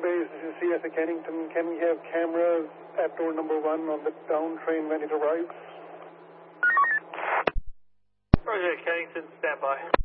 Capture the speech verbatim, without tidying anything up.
Base, this is C S A Kennington. Can we have cameras at door number one on the down train when it arrives? Roger, Kennington, stand by.